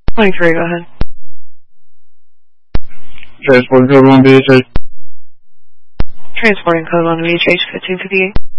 23, go ahead. Transporting code 1BHH. Transporting code 1BHH 1558.